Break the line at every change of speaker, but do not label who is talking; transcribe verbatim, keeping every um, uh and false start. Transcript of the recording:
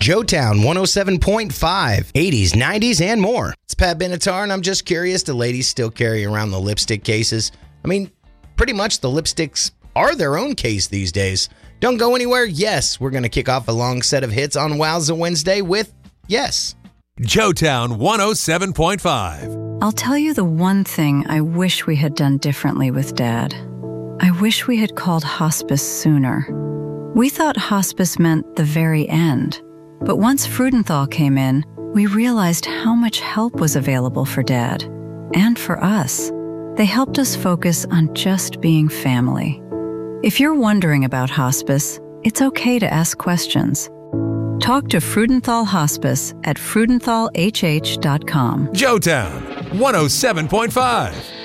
Joetown one oh seven point five, eighties, nineties, and more. It's Pat Benatar, and I'm just curious, do ladies still carry around the lipstick cases? I mean, pretty much the lipsticks are their own case these days. Don't go anywhere. Yes, we're going to kick off a long set of hits on Wowza Wednesday with Yes.
Joetown one oh seven point five.
I'll tell you the one thing I wish we had done differently with Dad. I wish we had called hospice sooner. We thought hospice meant the very end. But once Freudenthal came in, we realized how much help was available for Dad. And for us. They helped us focus on just being family. If you're wondering about hospice, it's okay to ask questions. Talk to Freudenthal Hospice at freudenthal h h dot com.
Joetown one oh seven point five.